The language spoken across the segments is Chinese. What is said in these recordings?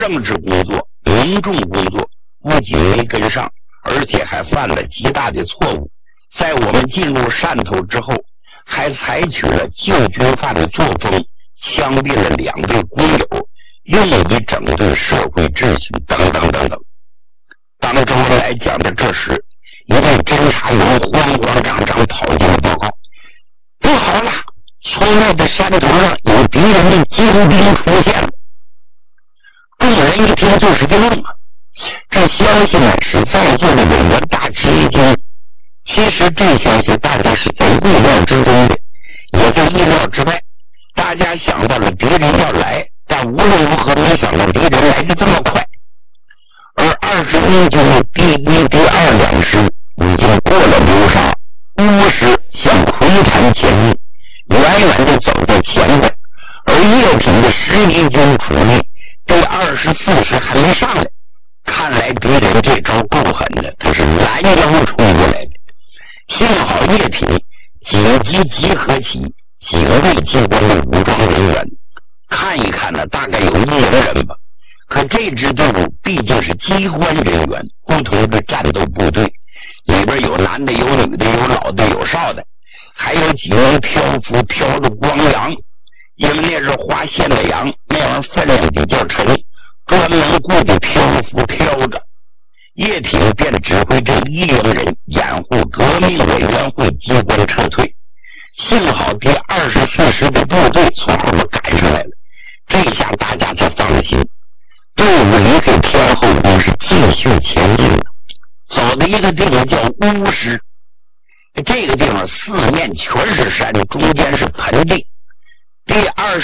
政治工作、民众工作不仅没跟上，而且还犯了极大的错误。在我们进入汕头之后，还采取了旧军犯的作风，枪毙了2位工友，用以整顿社会秩序等等等等。当周恩来讲的这时，一位侦察员慌慌张张跑进报告：不好了，村外的山头上有敌人的精兵出现了。众人一听就是个愣啊！这消息呢，使在座的委员大吃一惊。其实这消息大家是在意料之中的，也在意料之外。大家想到了敌人要来，但无论如何没想到敌人来得这么快。而21军的第1、第2两师已经过了流沙，乌师向魁潭前进，远远地走在前边，而叶挺的11军主力第24师还没上来。看来敌人这招够狠的，他是拦腰冲过来的。幸好叶挺紧急集合起警卫机关的武装人员，看一看呢，大概有100人吧。可这支队伍毕竟是机关人员，不同的战斗部队，里边有男的，有女的，有老的，有少的，还有几名漂浮漂着光羊，因为那是花线的羊，那玩意儿分量比较沉，专门雇的漂浮漂着。叶挺便指挥这100人掩护革命委员会机关撤退。幸好第24师的部队从后面赶上来了，这下大家才放了心。队伍离开天后宫是继续前进了，走的一个地方叫乌师。这个地方四面全是山，中间是盆地。第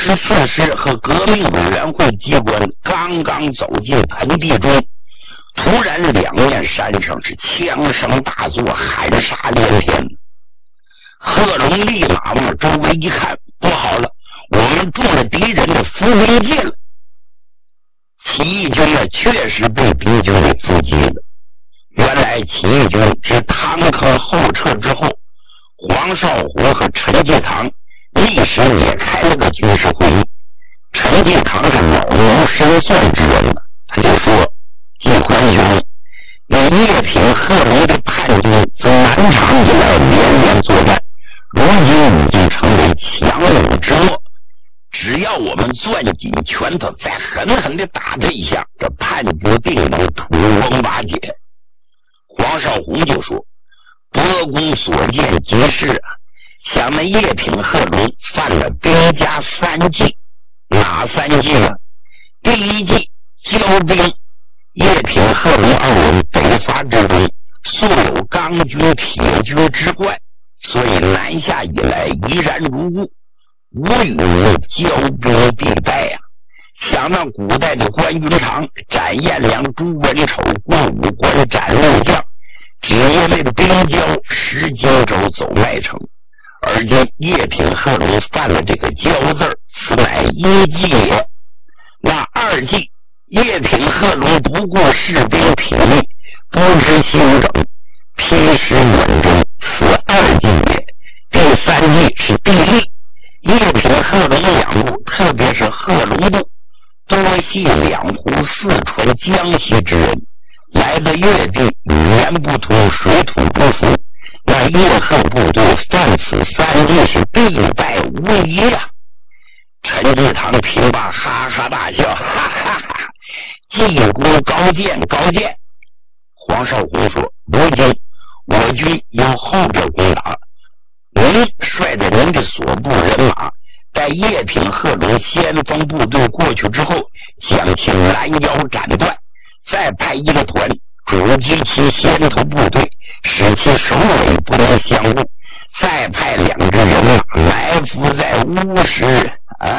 24师和革命委员会机关刚刚走进盆地中，突然两面山上是枪声大作，喊杀连天。贺龙立马往周围一看，不好了，我们中了敌人的伏兵计了。起义军呢，确实被敌军给伏击了。原来起义军自汤克后撤之后，黄绍竑和陈济棠历时也开了个军事会议。陈济棠是老谋深算之人了，他就说：季宽兄，你叶挺、贺龙的叛军自南昌以来连连作战，如今已经成为强弩之末。只要我们攥紧拳头，再狠狠地打他一下，这叛军定能土崩瓦解。黄绍竑就说：伯公所见即是啊，想那叶挺、贺龙犯了兵家3忌。哪3忌呢？第一忌，骄兵。叶挺、贺龙2人北伐之中素有刚军铁军之冠，所以南下以来怡然如故，无与骄兵必败呀。想到古代的关云长、斩颜良、诛文丑、过五关斩六将，只因为兵交10荆州走麦城，而今叶挺、贺龙犯了这个骄字，此乃1忌也。那2忌，叶挺、贺龙不顾士兵体力，不知休整，拼死远征，此2忌也。第3忌是地利，叶挺、贺龙两部，特别是贺龙部，多系两湖、四川、江西之人，来自越地，语言不通，水土不服，那叶贺部队犯此3忌是必败无疑呀。陈济棠听罢哈哈大笑，哈哈哈，济公高见高见。黄绍竑说：如今我军由后边攻打，您率着您的所部人马，待叶挺、贺龙先锋部队过去之后，将其拦腰斩断，再派一个团阻击其先头部队，使其首尾不能相误，再派2支人马埋伏在乌师。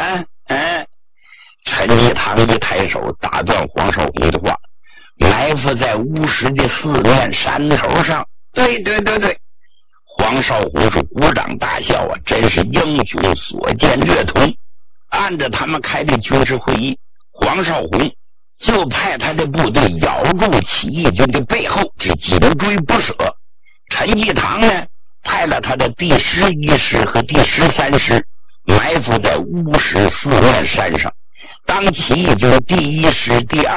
陈济棠一抬手打断黄绍竑的话：埋伏在乌石的4面山头上。对，黄绍竑是鼓掌大笑啊，真是英雄所见略同。按着他们开的军事会议，黄绍竑就派他的部队咬住起义军的背后，是紧追不舍。陈济棠呢，派了他的第11师和第13师埋伏在乌石4面山上， 当其已经第一师第二